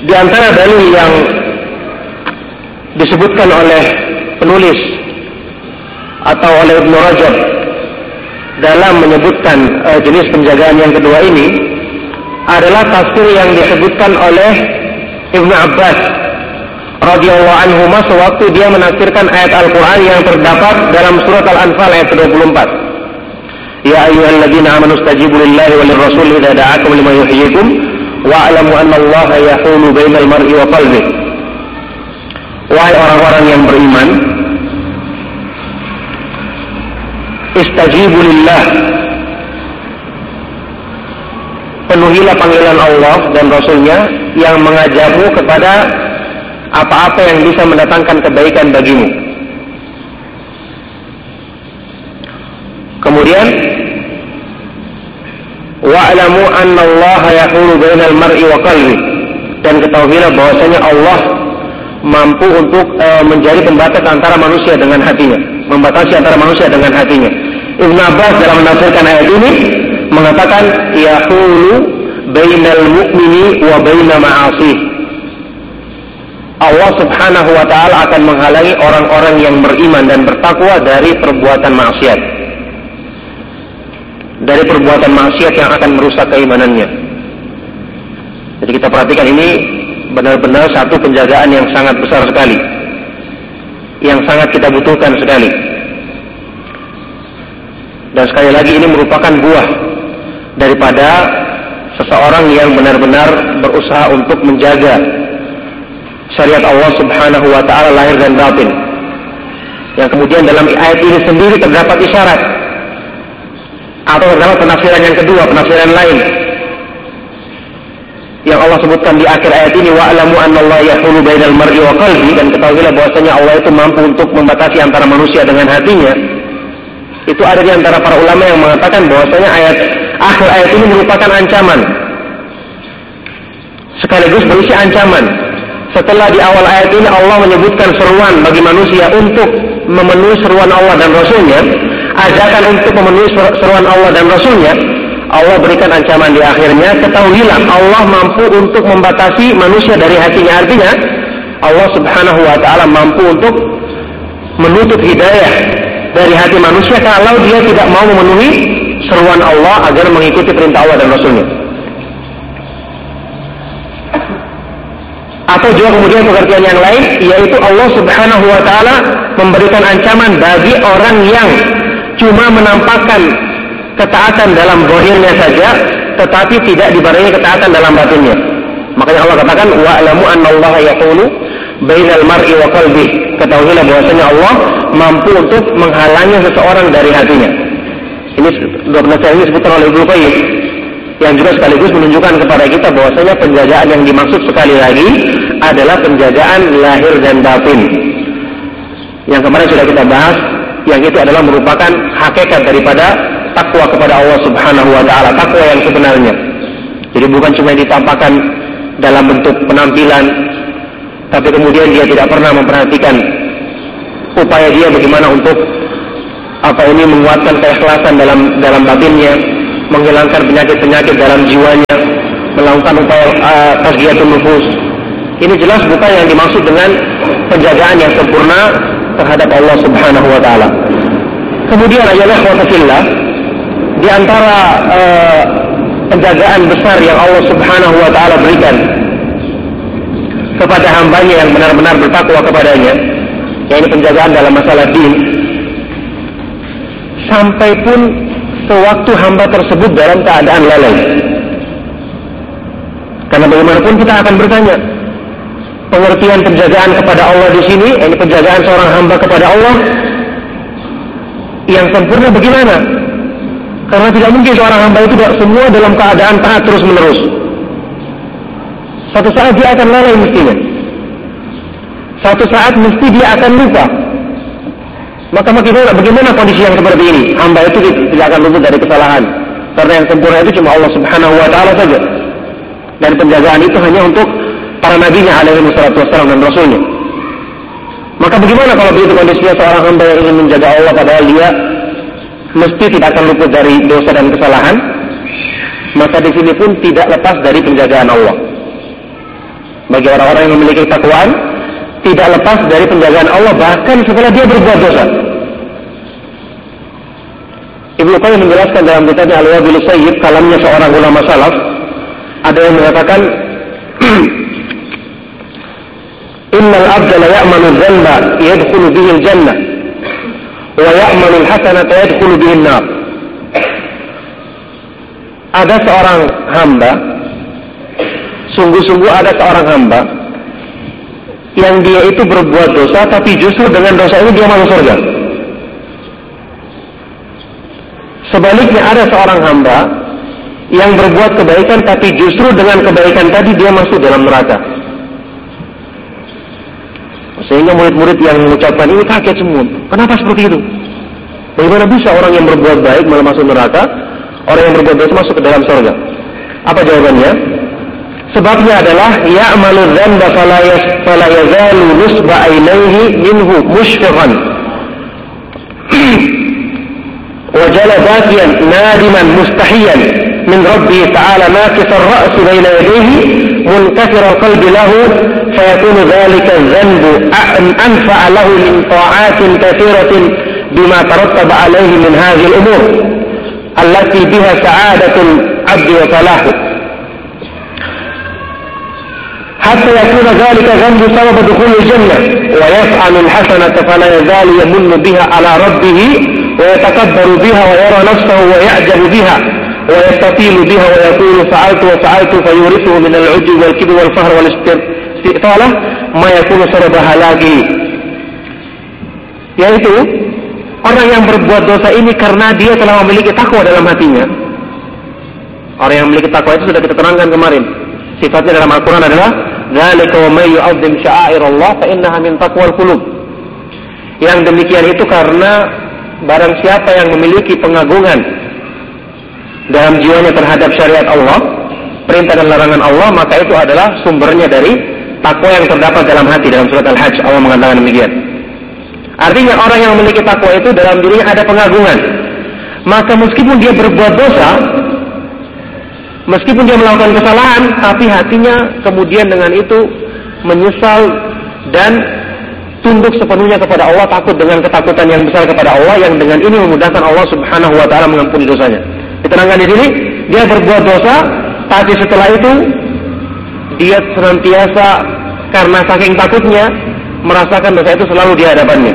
Di antara dalil yang disebutkan oleh penulis atau oleh Ibnu Rajab dalam menyebutkan jenis penjagaan yang kedua ini adalah tafsir yang disebutkan oleh Ibnu Abbas radhiyallahu anhu sewaktu dia menafsirkan ayat Al-Quran yang terdapat dalam surat Al-Anfal ayat 24. Ya ayyuhalladzina amanu stajibu lillahi walir rasul idza da'akum lima yuhyikum wa'lamu anna Allaha yahulu bainal mar'i wa qalbihi. Wahai orang-orang yang beriman, istajibu lillah, penuhilah panggilan Allah dan Rasulnya yang mengajarmu kepada apa-apa yang bisa mendatangkan kebaikan bagimu. Kemudian wa'lamu anna Allaha yahulu bainal mar'i wa qalbi, dan ketahuilah bahwasanya Allah mampu untuk menjadi pembatas antara manusia dengan hatinya, membatasi antara manusia dengan hatinya. Ibnu Abbas dalam menafsirkan ayat ini mengatakan yahulu bainal mu'mini wa baina ma'asih. Allah Subhanahu wa taala akan menghalangi orang-orang yang beriman dan bertakwa dari perbuatan maksiat. Dari perbuatan maksiat yang akan merusak keimanannya. Jadi kita perhatikan ini benar-benar satu penjagaan yang sangat besar sekali, yang sangat kita butuhkan sekali. Dan sekali lagi ini merupakan buah daripada seseorang yang benar-benar berusaha untuk menjaga syariat Allah Subhanahu wa taala lahir dan batin. Yang kemudian dalam ayat ini sendiri terdapat isyarat atau terdapat penafsiran yang kedua, penafsiran lain yang Allah sebutkan di akhir ayat ini, wa'lamu annallaha yahulu bainal mar'i wa qalbi, dan ketahuilah bahwasanya Allah itu mampu untuk membatasi antara manusia dengan hatinya. Itu ada di antara para ulama yang mengatakan bahwasanya akhir ayat ini merupakan ancaman sekaligus berisi ancaman. Setelah di awal ayat ini Allah menyebutkan seruan bagi manusia untuk memenuhi seruan Allah dan Rasulnya, ajakan untuk memenuhi seruan Allah dan Rasulnya, Allah berikan ancaman di akhirnya, ketahuilah Allah mampu untuk membatasi manusia dari hatinya. Artinya Allah Subhanahu wa taala mampu untuk menutup hidayah dari hati manusia kalau dia tidak mau memenuhi seruan Allah agar mengikuti perintah Allah dan Rasulnya. Atau juga kemudian pengertian yang lain, yaitu Allah Subhanahu wa taala memberikan ancaman bagi orang yang cuma menampakkan ketaatan dalam zahirnya saja, tetapi tidak dibarengi ketaatan dalam batinnya. Makanya Allah katakan wa'lamu annallaha yahulu bainal mar'i wa qalbi. Ketahuilah bahwasanya Allah mampu untuk menghalangi seseorang dari hatinya. Ini dua penafsiran ini disebutkan oleh Ibnu Qayyim, yang juga sekaligus menunjukkan kepada kita bahwasanya penjagaan yang dimaksud sekali lagi adalah penjagaan lahir dan batin. Yang kemarin sudah kita bahas, yang itu adalah merupakan hakikat daripada takwa kepada Allah Subhanahu wa taala, takwa yang sebenarnya. Jadi bukan cuma ditampakkan dalam bentuk penampilan, tapi kemudian dia tidak pernah memperhatikan upaya dia bagaimana untuk menguatkan keikhlasan dalam batinnya, menghilangkan penyakit-penyakit dalam jiwanya, melakukan upaya tazkiyatun nufus. Ini jelas bukan yang dimaksud dengan penjagaan yang sempurna terhadap Allah Subhanahu wa taala. Kemudian ayalah watakillah, di antara penjagaan besar yang Allah Subhanahu wa taala berikan kepada hambanya yang benar-benar bertakwa kepadanya, yaitu penjagaan dalam masalah din, sampai pun sewaktu hamba tersebut dalam keadaan lalai. Karena bagaimanapun kita akan bertanya, pengertian penjagaan kepada Allah di sini, ini penjagaan seorang hamba kepada Allah yang sempurna bagaimana? Karena tidak mungkin seorang hamba itu semua dalam keadaan taat terus menerus. Satu saat dia akan lalai mestinya. Satu saat mesti dia akan lupa. Maka bagaimana kondisi yang seperti ini? Hamba itu tidak akan luput dari kesalahan. Karena yang sempurna itu cuma Allah Subhanahu wa taala saja. Dan penjagaan itu hanya untuk para nabinya alaihi wassalatu wassalam dan rasulnya. Maka bagaimana kalau begitu kondisinya seorang hamba yang ingin menjaga Allah padahal dia mesti tidak akan luput dari dosa dan kesalahan? Maka di sini pun tidak lepas dari penjagaan Allah. bagi orang-orang yang memiliki ketakwaan tidak lepas dari penjagaan Allah bahkan setelah dia berbuat dosa. Ibnu Qayyim menjelaskan dalam kitabnya Al-Wabilus Sayyib, kalamnya seorang ulama salaf, ada yang mengatakan innal abda la ya'malu dhanba yadkhulu bihi al-jannah wa ya'malu al-hasanata yadkhulu bihi an-nar. Ada seorang hamba, sungguh-sungguh ada seorang hamba yang dia itu berbuat dosa, tapi justru dengan dosa ini dia masuk surga. Sebaliknya ada seorang hamba yang berbuat kebaikan, tapi justru dengan kebaikan tadi dia masuk dalam neraka. Sehingga murid-murid yang mengucapkan ini kaget semua. Kenapa seperti itu? Bagaimana bisa orang yang berbuat baik malah masuk neraka, orang yang berbuat dosa masuk ke dalam surga? Apa jawabannya? Sebabnya adalah ya'malu dzanba fala yazalu nusba ainaihi minhu mushfiqan wa jala bakiyan nadiman mustahiyan min rabbih ta'ala nakisa ar-ra's bayna yadayhi munkasir al-qalbi lahu fayakunu dhalika adh-dhanbu anfa'a lahu min ta'atin katsiratin bima tarattaba alayhi min hadhihi al-umur allati biha sa'adatul 'abdi wa falahu حتى يكون ذلك ذنب سبب دخول الجنة ويفعل الحسنة فلا يزال يمن بها على ربه ويتكبر بها ويرى نفسه ويعجب بها ويستطيل بها ويقول فعلت وفعلت فيورثه من العجب والكبر والفخر والاستئطالة ما يكون سبب هلاكه. Yaitu orang yang berbuat dosa ini karena dia telah memiliki takwa dalam hatinya. Orang yang memiliki takwa itu sudah kita terangkan kemarin. Sifatnya dalam Al-Quran adalah dzalika wa may yu'azzim sya'airallah fa innaha min taqwal qulub. Yang demikian itu karena barang siapa yang memiliki pengagungan dalam jiwanya terhadap syariat Allah, perintah dan larangan Allah, maka itu adalah sumbernya dari takwa yang terdapat dalam hati. Dalam surat Al-Hajj Allah mengatakan demikian. Artinya orang yang memiliki takwa itu dalam dirinya ada pengagungan. Maka meskipun dia berbuat dosa, meskipun dia melakukan kesalahan, tapi hatinya kemudian dengan itu menyesal dan tunduk sepenuhnya kepada Allah, takut dengan ketakutan yang besar kepada Allah, yang dengan ini memudahkan Allah Subhanahu wa taala mengampuni dosanya. Diterangkan di sini, dia berbuat dosa, tapi setelah itu dia senantiasa karena saking takutnya merasakan dosa itu selalu di hadapannya.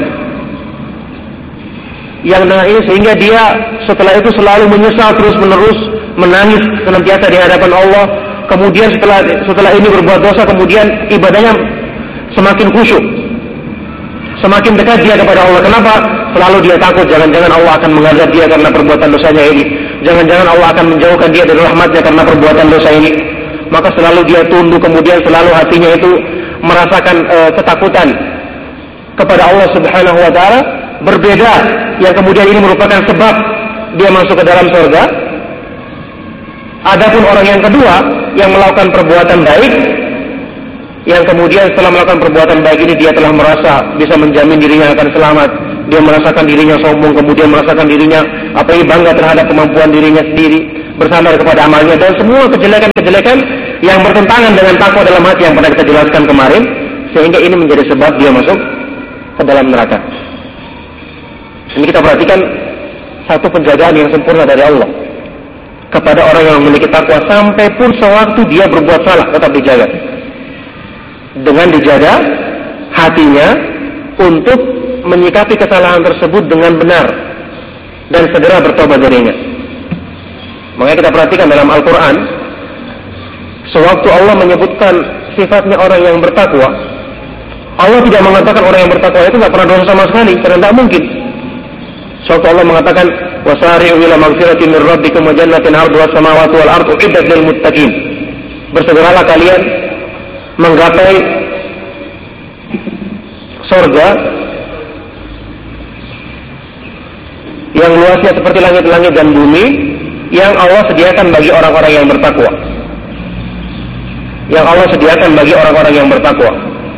Yang dengan ini sehingga dia setelah itu selalu menyesal terus-menerus, menangis senantiasa di hadapan Allah. Kemudian setelah ini berbuat dosa, kemudian ibadahnya semakin khusyuk, semakin dekat dia kepada Allah. Kenapa? Selalu dia takut jangan-jangan Allah akan mengazab dia karena perbuatan dosanya ini. Jangan-jangan Allah akan menjauhkan dia dari rahmatnya karena perbuatan dosa ini. Maka selalu dia tunduk, kemudian selalu hatinya itu merasakan ketakutan kepada Allah Subhanahu wa taala. Berbeda yang kemudian ini merupakan sebab dia masuk ke dalam surga. Adapun orang yang kedua yang melakukan perbuatan baik, yang kemudian setelah melakukan perbuatan baik ini dia telah merasa bisa menjamin dirinya akan selamat. Dia merasakan dirinya sombong, kemudian merasakan dirinya bangga terhadap kemampuan dirinya sendiri, bersandar kepada amalnya, dan semua kejelekan-kejelekan yang bertentangan dengan takwa dalam hati yang pernah kita jelaskan kemarin, sehingga ini menjadi sebab dia masuk ke dalam neraka. Ini kita perhatikan satu penjagaan yang sempurna dari Allah kepada orang yang memiliki takwa, sampai pun sewaktu dia berbuat salah tetap dijaga. Dengan dijaga hatinya untuk menyikapi kesalahan tersebut dengan benar dan segera bertobat darinya. Makanya kita perhatikan dalam Al-Quran, sewaktu Allah menyebutkan sifatnya orang yang bertakwa, Allah tidak mengatakan orang yang bertakwa itu tidak pernah dosa sama sekali, karena tidak mungkin. Sewaktu Allah mengatakan wasari'u ila maghfiratin min rabbikum wa jannatin 'arduha as-samawati wal ardu uiddat lil muttaqin. Bersegeralah kalian menggapai surga yang luasnya seperti langit-langit dan bumi, yang Allah sediakan bagi orang-orang yang bertakwa. Yang Allah sediakan bagi orang-orang yang bertakwa.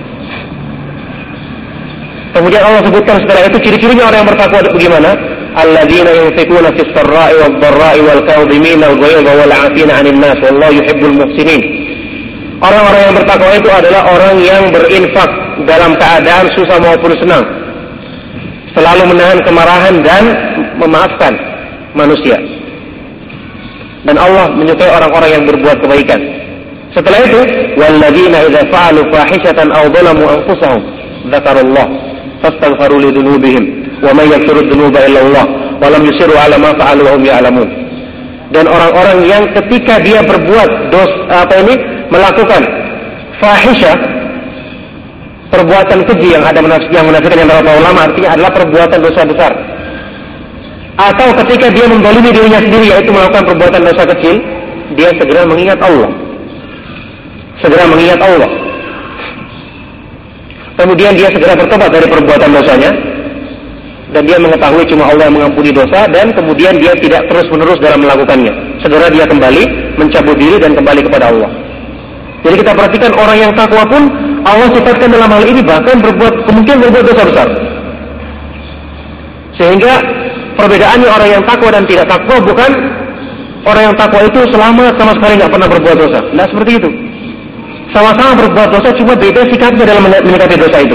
Kemudian Allah sebutkan setelah itu ciri-cirinya orang yang bertakwa bagaimana? Alladzina yunfiquna fis sarra'i wad dharra'i wal kadhimina al-ghayza wal 'afina 'anil nas wallahu yuhibbul muhsinin. Orang-orang yang bertakwa itu adalah orang yang berinfak dalam keadaan susah maupun senang, selalu menahan kemarahan dan memaafkan manusia. Dan Allah menyukai orang-orang yang berbuat kebaikan. Setelah itu, walladzina idza fa'alu fahishatan aw dhalamu anfusahum dzakarullah fastaghfiru li dzunubihim wa may yaghfiru dzunuba illa Allah wa lam yusiru 'ala ma fa'alu wa hum ya'lamun. Dan orang-orang yang ketika dia berbuat melakukan fahisyah, perbuatan keji yang menafsirkan yang beberapa ulama artinya adalah perbuatan dosa besar. Atau ketika dia menzalimi dirinya sendiri, yaitu melakukan perbuatan dosa kecil, dia segera mengingat Allah. Kemudian dia segera bertobat dari perbuatan dosanya, dan dia mengetahui cuma Allah yang mengampuni dosa, dan kemudian dia tidak terus-menerus dalam melakukannya. Segera dia kembali mencabut diri dan kembali kepada Allah. Jadi kita perhatikan orang yang takwa pun Allah sifatkan dalam hal ini bahkan kemungkinan berbuat dosa besar. Sehingga perbedaannya orang yang takwa dan tidak takwa bukan orang yang takwa itu selamat sama sekali nggak pernah berbuat dosa. Tidak seperti itu. Sama-sama berbuat dosa, cuma beda sikapnya dalam menyikapi dosa itu.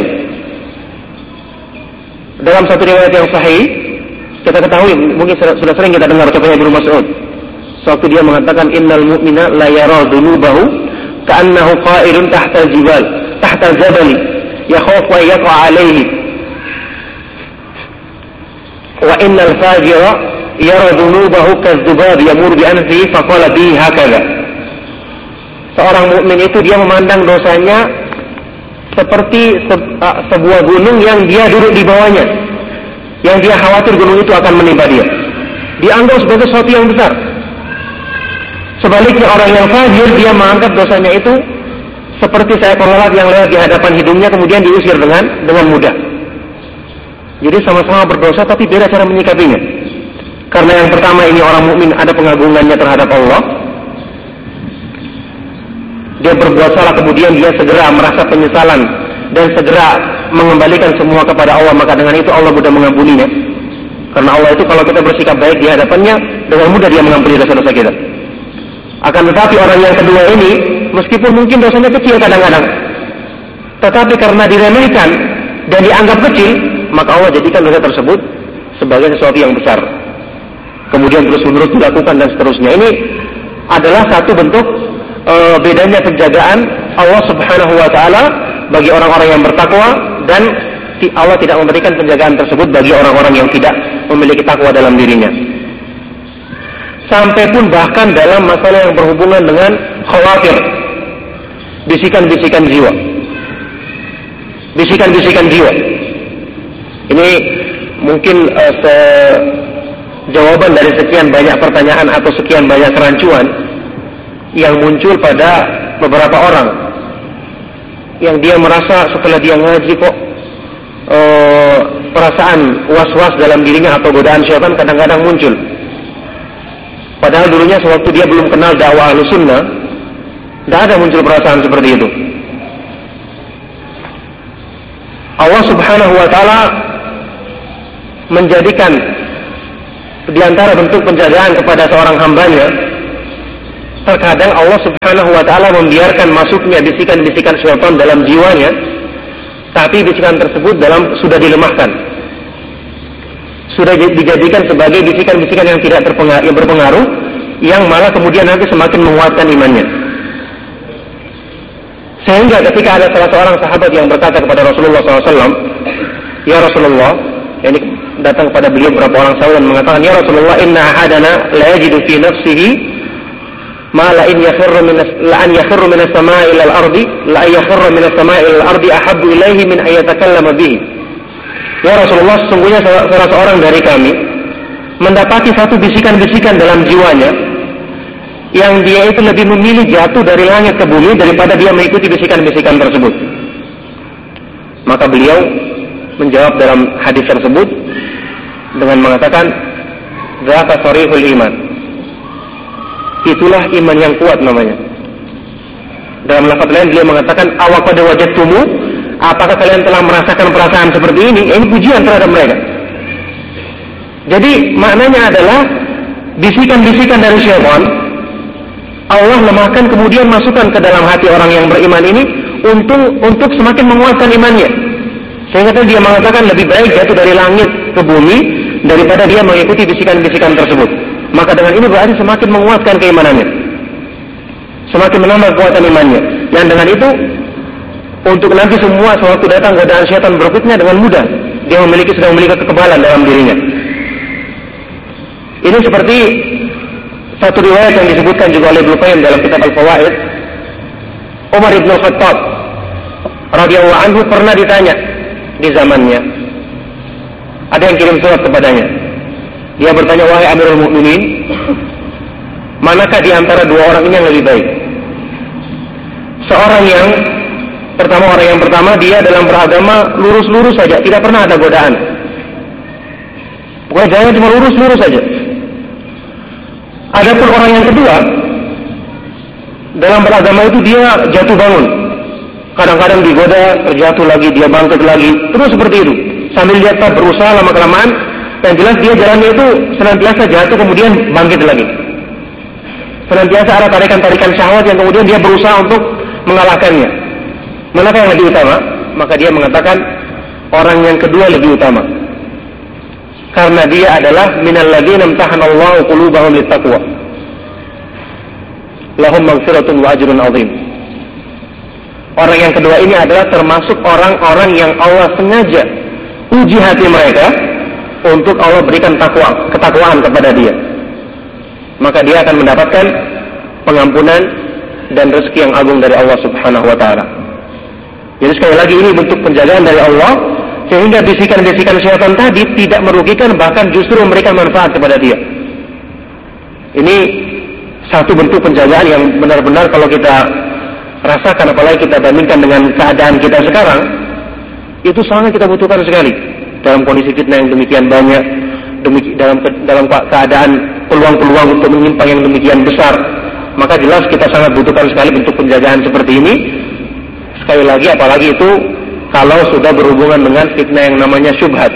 Dalam satu riwayat yang sahih, kita ketahui, mungkin sudah sering kita dengar ucapannya Ibnu Mas'ud. Sewaktu dia mengatakan innal mu'mina la yara dhunubahu ka'annahu qa'irun tahta jabali yakhafu an yaqa 'alayhi. Wa innal fajira yara dhunubahu kadzdubab yamur bi anfihi faqala bihi hakadha. Seorang mukmin itu dia memandang dosanya seperti sebuah gunung yang dia duduk di bawahnya, yang dia khawatir gunung itu akan menimpa dia. Dianggap sebagai sesuatu yang besar. Sebaliknya orang yang fajir, dia menganggap dosanya itu seperti seekor lalat yang lewat di hadapan hidungnya kemudian diusir dengan mudah. Jadi sama-sama berdosa tapi beda cara menyikapinya. Karena yang pertama ini orang mukmin ada pengagungannya terhadap Allah. Dia berbuat salah kemudian dia segera merasa penyesalan dan segera mengembalikan semua kepada Allah, maka dengan itu Allah mudah mengampuninya. Karena Allah itu kalau kita bersikap baik di hadapannya, dengan mudah dia mengampuni dosa-dosa kita. Akan tetapi orang yang kedua ini, meskipun mungkin dosanya kecil kadang-kadang, tetapi karena diremehkan dan dianggap kecil, maka Allah jadikan dosa tersebut sebagai sesuatu yang besar. Kemudian terus-menerus dilakukan dan seterusnya. Ini adalah satu bentuk bedanya penjagaan Allah Subhanahu wa taala bagi orang-orang yang bertakwa, dan Allah tidak memberikan penjagaan tersebut bagi orang-orang yang tidak memiliki takwa dalam dirinya. Sampai pun bahkan dalam masalah yang berhubungan dengan khawatir, bisikan-bisikan jiwa. Bisikan-bisikan jiwa. Ini mungkin jawaban dari sekian banyak pertanyaan atau sekian banyak kerancuan yang muncul pada beberapa orang yang dia merasa setelah dia ngaji kok perasaan was-was dalam dirinya atau godaan syaitan kadang-kadang muncul. Padahal dulunya sewaktu dia belum kenal dakwah Ahlussunnah, tidak ada muncul perasaan seperti itu. Allah Subhanahu wa taala menjadikan di antara bentuk penjagaan kepada seorang hambanya, terkadang Allah Subhanahu wa taala membiarkan masuknya bisikan-bisikan syaitan dalam jiwanya, tapi bisikan tersebut sudah dilemahkan. Sudah dijadikan sebagai bisikan-bisikan yang tidak berpengaruh, yang malah kemudian nanti semakin menguatkan imannya. Sehingga ketika ada salah seorang sahabat yang berkata kepada Rasulullah SAW, "Ya Rasulullah," ini datang kepada beliau beberapa orang sahabat dan mengatakan, "Ya Rasulullah, inna ahadana la yajidu fi nafsihi ma la in yakhirru min as-sama'i ila al-ardi la yakhirru min as-sama'i ila al-ardi ahabbu ilaihi min an yatakallama bihi." Ya Rasulullah, sesungguhnya salah seorang dari kami mendapati satu bisikan-bisikan dalam jiwanya yang dia itu lebih memilih jatuh dari langit ke bumi daripada dia mengikuti bisikan-bisikan tersebut. Maka beliau menjawab dalam hadis tersebut dengan mengatakan, "Dzaka sharihul iman." Itulah iman yang kuat namanya. Dalam lafaz lain beliau mengatakan, "Awaqad wajadtumu?" Apakah kalian telah merasakan perasaan seperti ini? Ini pujian terhadap mereka. Jadi maknanya adalah bisikan-bisikan dari syaitan Allah lemahkan kemudian masukkan ke dalam hati orang yang beriman ini untuk semakin menguatkan imannya. Sehingga dia mengatakan lebih baik jatuh dari langit ke bumi daripada dia mengikuti bisikan-bisikan tersebut. Maka dengan ini berarti semakin menguatkan keimanannya, semakin menambah kekuatan imannya. Dan dengan itu untuk nanti semua sewaktu datang godaan syaitan berikutnya dengan mudah dia sudah memiliki kekebalan dalam dirinya. Ini seperti satu riwayat yang disebutkan juga oleh Ibnu Qayyim dalam kitab Al-Fawaid. Umar bin Khattab radhiyallahu anhu pernah ditanya di zamannya, ada yang kirim surat kepadanya. Dia bertanya, wahai Amirul Mukminin, manakah di antara dua orang ini yang lebih baik? Orang yang pertama dia dalam beragama lurus-lurus saja, tidak pernah ada godaan. Pokoknya jangan cuma lurus-lurus saja. Adapun orang yang kedua, dalam beragama itu dia jatuh bangun. Kadang-kadang digoda, terjatuh lagi, dia bangkit lagi, terus seperti itu. Sambil dia berusaha lama-kelamaan, yang jelas dia jalannya itu senantiasa jatuh kemudian bangkit lagi. Senantiasa ada tarikan-tarikan syahwat yang kemudian dia berusaha untuk mengalahkannya. Manakah yang lebih utama? Maka dia mengatakan orang yang kedua lebih utama. Karena dia adalah minal ladzina imtahanallahu qulubahum littaqwa. Lahum maghfiratun wa ajrun 'azim. Orang yang kedua ini adalah termasuk orang-orang yang Allah sengaja uji hati mereka untuk Allah berikan ketakwaan kepada dia. Maka dia akan mendapatkan pengampunan dan rezeki yang agung dari Allah Subhanahu wa taala. Jadi sekali lagi ini bentuk penjagaan dari Allah, sehingga bisikan-bisikan syaitan tadi tidak merugikan, bahkan justru memberikan manfaat kepada dia. Ini satu bentuk penjagaan yang benar-benar kalau kita rasakan, apalagi kita bandingkan dengan keadaan kita sekarang, itu sangat kita butuhkan sekali. Dalam kondisi fitnah yang demikian banyak, dalam keadaan peluang-peluang untuk menyimpang yang demikian besar, maka jelas kita sangat butuhkan sekali bentuk penjagaan seperti ini. Sekali lagi, apalagi itu kalau sudah berhubungan dengan fitnah yang namanya syubhat.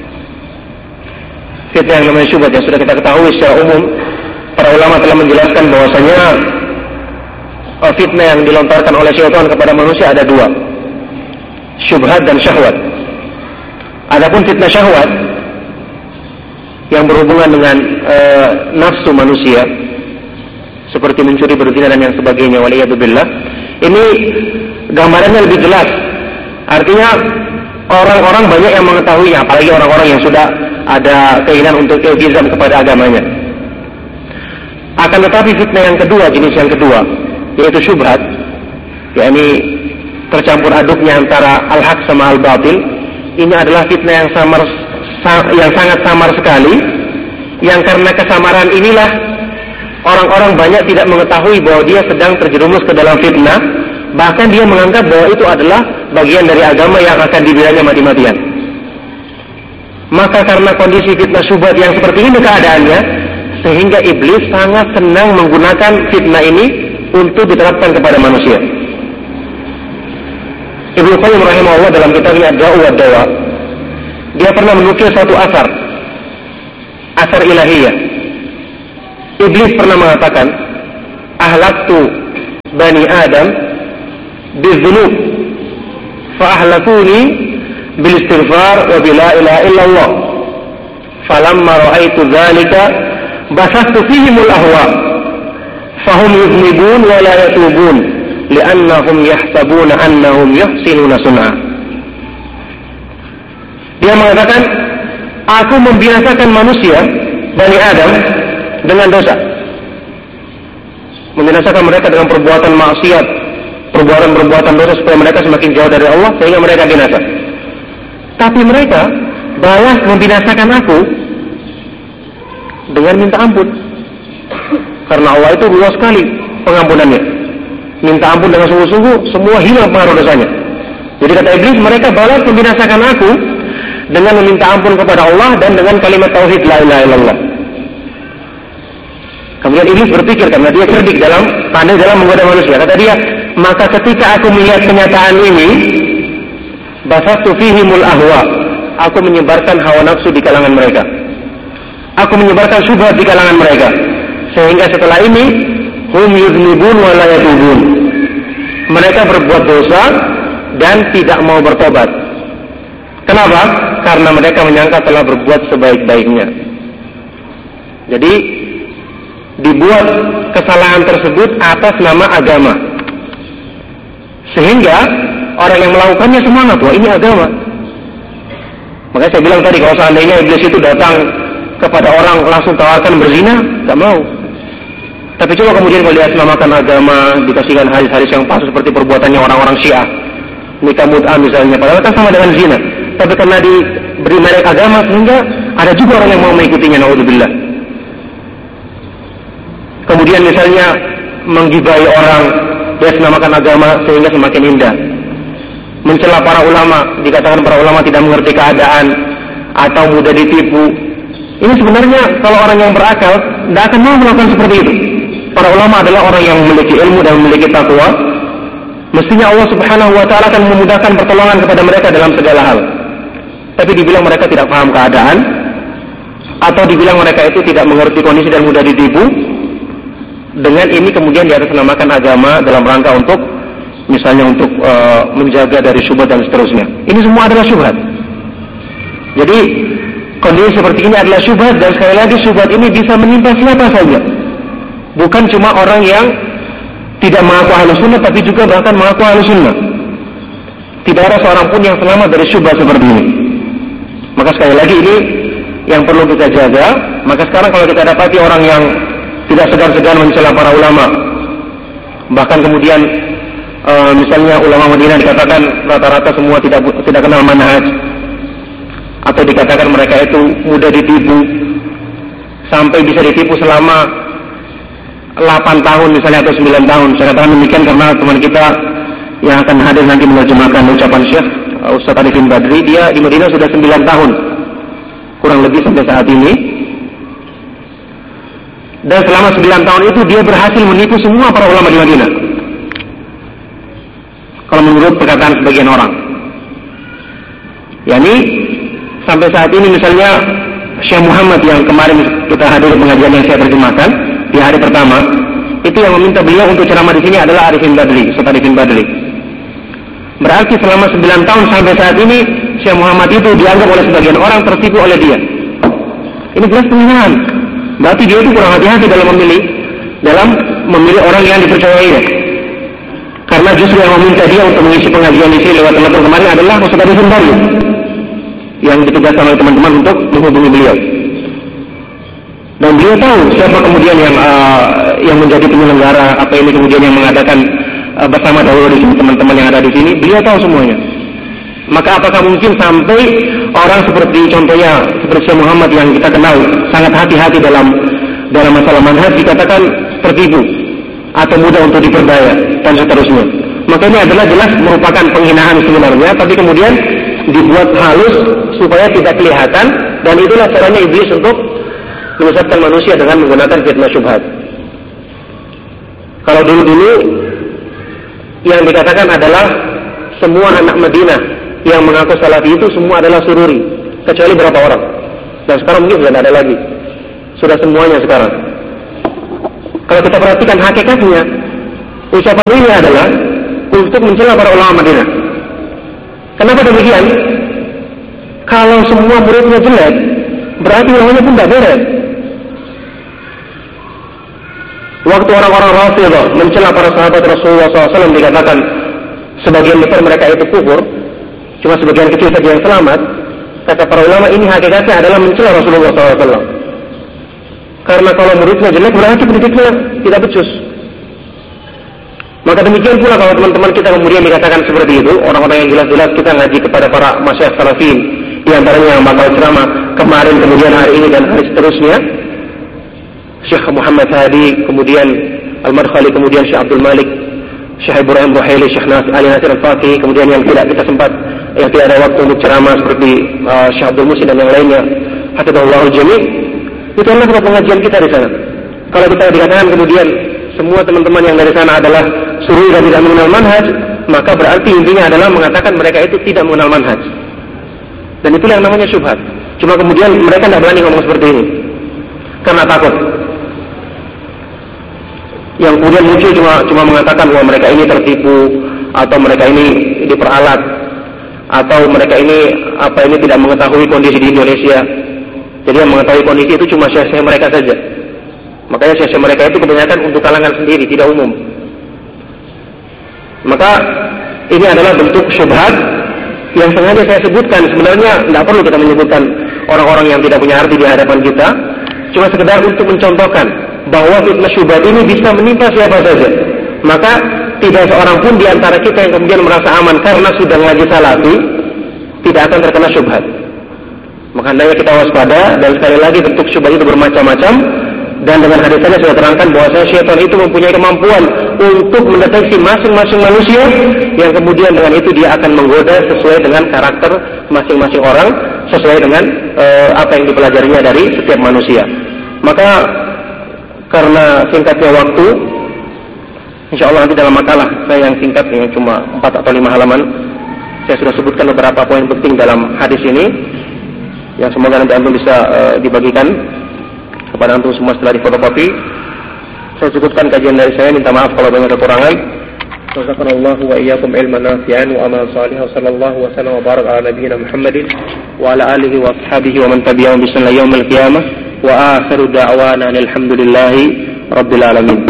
Fitnah yang namanya syubhat yang sudah kita ketahui secara umum, para ulama telah menjelaskan bahwasanya fitnah yang dilontarkan oleh syaitan kepada manusia ada dua, syubhat dan syahwat. Adapun fitnah syahwat yang berhubungan dengan nafsu manusia, seperti mencuri, berzina dan yang sebagainya, waliyadzubillah, ini gambarannya lebih jelas. Artinya orang-orang banyak yang mengetahuinya, apalagi orang-orang yang sudah ada keinginan untuk iltizam kepada agamanya. Akan tetapi fitnah yang kedua, jenis yang kedua, yaitu syubhat, yakni tercampur aduknya antara al-haq sama al-batil. Ini adalah fitnah yang sangat samar sekali, yang karena kesamaran inilah orang-orang banyak tidak mengetahui bahwa dia sedang terjerumus ke dalam fitnah. Bahkan dia menganggap bahwa itu adalah bagian dari agama yang akan dibelanya mati-matian. Maka karena kondisi fitnah syubhat yang seperti ini keadaannya, sehingga iblis sangat senang menggunakan fitnah ini untuk diterapkan kepada manusia. Ibnu Qayyim rahimahullah dalam kitabnya Ad-Da'u wad-Dawa, dia pernah menukil satu asar ilahiyah. Iblis pernah mengatakan, ahlaktu bani Adam bizunub fa ahlakuni bil istighfar wa bila ilaha illallah falamma ra'aitu dzalika basastu fihimul ahwa fahum yuznibun wa la yatubun li'annahum yahsabuna annahum yuhsinuna sun'a. Dia mengatakan, aku membinasakan manusia Bani Adam dengan dosa, membinasakan mereka dengan perbuatan maksiat, perbuatan dosa, supaya mereka semakin jauh dari Allah sehingga mereka binasa. Tapi mereka balas membinasakan aku dengan minta ampun, karena Allah itu luas sekali pengampunannya. Minta ampun dengan sungguh-sungguh, semua hilang pengaruh dosanya. Jadi kata iblis, mereka balas membinasakan aku dengan meminta ampun kepada Allah dan dengan kalimat tauhid la ilaha illallah. Kemudian iblis berpikir, karena dia cerdik pandai dalam menggoda manusia. Kata dia, maka ketika aku melihat kenyataan ini, basatu fihimul ahwa, aku menyebarkan hawa nafsu di kalangan mereka. Aku menyebarkan syubhat di kalangan mereka. Sehingga setelah ini hum yudhnibun wa la yatubun. Mereka berbuat dosa dan tidak mau bertobat. Kenapa? Karena mereka menyangka telah berbuat sebaik-baiknya. Jadi dibuat kesalahan tersebut atas nama agama, sehingga orang yang melakukannya semangat, wah ini agama. Makanya saya bilang tadi, kalau seandainya iblis itu datang kepada orang langsung tawarkan berzina, gak mau. Tapi coba kemudian kalau dia namakan agama, dikasihkan hadis-hadis yang pas seperti perbuatannya orang-orang Syiah, nikah mut'ah misalnya, padahal kan sama dengan zina. Tapi karena diberi merek agama, sehingga ada juga orang yang mau mengikutinya, naudzubillah. Kemudian misalnya menggibai orang, dia menamakan agama sehingga semakin indah. Mencela para ulama, dikatakan para ulama tidak mengerti keadaan atau mudah ditipu. Ini sebenarnya kalau orang yang berakal tidak akan mau melakukan seperti itu. Para ulama adalah orang yang memiliki ilmu dan memiliki takwa. Mestinya Allah Subhanahu wa taala akan memudahkan pertolongan kepada mereka dalam segala hal. Tapi dibilang mereka tidak paham keadaan, atau dibilang mereka itu tidak mengerti kondisi dan mudah ditipu. Dengan ini kemudian diatasnamakan agama dalam rangka untuk misalnya untuk menjaga dari syubhat dan seterusnya. Ini semua adalah syubhat. Jadi kondisi seperti ini adalah syubhat, dan sekali lagi syubhat ini bisa menimpa siapa saja. Bukan cuma orang yang tidak mengaku Ahlus Sunnah, tapi juga bahkan mengaku Ahlus Sunnah. Tidak ada seorang pun yang selamat dari syubhat seperti ini. Maka sekali lagi ini yang perlu kita jaga. Maka sekarang kalau kita dapati orang yang tidak segan-segan mencela para ulama, bahkan kemudian misalnya ulama Madinah dikatakan rata-rata semua tidak kenal manhaj, atau dikatakan mereka itu mudah ditipu, sampai bisa ditipu selama 8 tahun misalnya atau 9 tahun. Saya katakan demikian karena teman kita yang akan hadir nanti menerjemahkan ucapan Syekh Ustaz Arifin Badri, dia di Madinah sudah 9 tahun kurang lebih sampai saat ini, dan selama 9 tahun itu dia berhasil menipu semua para ulama di Madinah, kalau menurut perkataan sebagian orang. Yani sampai saat ini misalnya Syekh Muhammad yang kemarin kita hadir pengajian yang saya terjemahkan di hari pertama, itu yang meminta beliau untuk ceramah di sini adalah Arifin Badri, Ustaz Arifin Badri. Berarti selama 9 tahun sampai saat ini Syekh Muhammad itu dianggap oleh sebagian orang tertipu oleh dia. Ini jelas penghinaan. Berarti dia itu kurang hati-hati dalam memilih orang yang dipercayai. Karena justru yang meminta dia untuk mengisi pengajian di sini lewat telepon kemarin adalah Ustaz Arifin Badri, yang ditugaskan oleh teman-teman untuk menghubungi beliau. Dan beliau tahu siapa kemudian yang menjadi penyelenggara apa ini, kemudian yang mengadakan bersama dahulu di sini, teman-teman yang ada di sini, beliau tahu semuanya. Maka apakah mungkin sampai orang seperti contohnya seperti Syekh Muhammad yang kita kenal sangat hati-hati dalam masalah manhaj dikatakan tertipu atau mudah untuk diperdaya dan seterusnya. Maka ini adalah jelas merupakan penghinaan sebenarnya, tapi kemudian dibuat halus supaya tidak kelihatan, dan itulah caranya iblis untuk menyesatkan manusia dengan menggunakan fitnah syubhat. Kalau dulu-dulu yang dikatakan adalah semua anak Madinah yang mengaku salafi itu semua adalah sururi, kecuali berapa orang. Dan sekarang mungkin sudah tidak ada lagi, sudah semuanya sekarang. Kalau kita perhatikan hakikatnya, ucapan ini adalah untuk mencela para ulama Madinah. Kenapa demikian? Kalau semua muridnya jelek, berarti ulamanya pun tidak beres. Waktu orang-orang Rafidhah mencela para sahabat Rasulullah SAW, dikatakan sebagian besar mereka itu kufur, cuma sebagian kecil saja yang selamat. Kata para ulama, ini hakikatnya adalah mencela Rasulullah SAW. Karena kalau muridnya jelek, berarti pendidiknya tidak becus. Maka demikian pula kalau teman-teman kita kemudian dikatakan seperti itu, orang-orang yang jelas-jelas kita ngaji kepada para masyayikh salafin, di antaranya yang bakal ceramah kemarin, kemudian hari ini dan hari seterusnya, Syekh Muhammad Hadi, kemudian Al-Madkhali, kemudian Syekh Abdul Malik, Syekh Ibrahim Ruhaili, Syekh Ali Nasir Al-Faqih, kemudian yang tidak kita sempat, yang tidak ada waktu untuk ceramah seperti Syekh Abdul Musi dan yang lainnya, hafizahullah jami', itu adalah pengajian kita di sana. Kalau kita dikatakan kemudian semua teman-teman yang dari sana adalah suri dan tidak mengenal manhaj, maka berarti intinya adalah mengatakan mereka itu tidak mengenal manhaj. Dan itulah yang namanya syubhat. Cuma kemudian mereka tidak berani ngomong seperti ini karena takut. yang kemudian muncul cuma mengatakan bahwa mereka ini tertipu, atau mereka ini diperalat, atau mereka ini tidak mengetahui kondisi di Indonesia. Jadi yang mengetahui kondisi itu cuma syekh-syekh mereka saja. Makanya syekh-syekh mereka itu kebanyakan untuk kalangan sendiri, tidak umum. Maka ini adalah bentuk syubhat yang sengaja saya sebutkan. Sebenarnya tidak perlu kita menyebutkan orang-orang yang tidak punya arti di hadapan kita, cuma sekedar untuk mencontohkan bahwa fitnah syubhat ini bisa menimpa siapa saja. Maka tidak seorang pun di antara kita yang kemudian merasa aman karena sudah ngaji salafi tidak akan terkena syubhat. Maka hendaknya kita waspada, dan sekali lagi bentuk syubhat itu bermacam-macam, dan dengan hadisnya sudah terangkan bahwa syaitan itu mempunyai kemampuan untuk mendeteksi masing-masing manusia, yang kemudian dengan itu dia akan menggoda sesuai dengan karakter masing-masing orang, sesuai dengan apa yang dipelajarinya dari setiap manusia. Maka karena singkatnya waktu, insya Allah nanti dalam makalah saya yang singkat, yang cuma 4 atau 5 halaman, saya sudah sebutkan beberapa poin penting dalam hadis ini, yang semoga nanti antum bisa dibagikan kepada antum semua setelah difotokopi. Saya cukupkan kajian dari saya, minta maaf kalau banyak kekurangan. Jazakallahu wa iyyakum ilman nafi'an wa amal salih, wa sallallahu wa sallam wa barak ala nabiyyina Muhammadin wa ala alihi wa ashabihi wa man tabi'ahum bi sunnah yaumil qiyamah, wa akhiru da'wana alhamdulillahi rabbil alamin.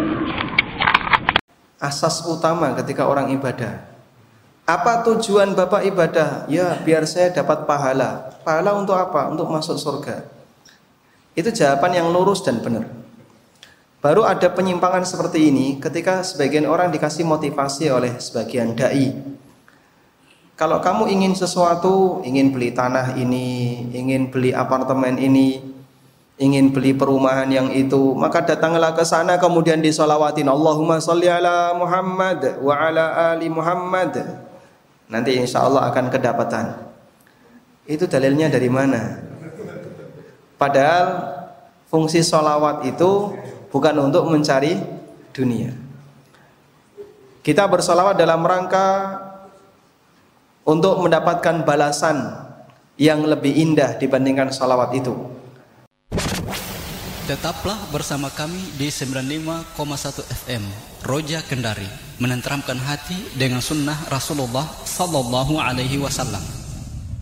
Asas utama ketika orang ibadah. Apa tujuan Bapak ibadah? Ya, biar saya dapat pahala. Pahala untuk apa? Untuk masuk surga. Itu jawaban yang lurus dan benar. Baru ada penyimpangan seperti ini ketika sebagian orang dikasih motivasi oleh sebagian dai. Kalau kamu ingin sesuatu, ingin beli tanah ini, ingin beli apartemen ini, ingin beli perumahan yang itu, maka datanglah ke sana kemudian disolawatin, Allahumma sholli ala Muhammad wa ala ali Muhammad. Nanti insya Allah akan kedapatan. Itu dalilnya dari mana? Padahal fungsi sholawat itu bukan untuk mencari dunia. Kita bersolawat dalam rangka untuk mendapatkan balasan yang lebih indah dibandingkan sholawat itu. Tetaplah bersama kami di 95,1 FM Roja Kendari, menenteramkan hati dengan sunnah Rasulullah Sallallahu Alaihi Wasallam.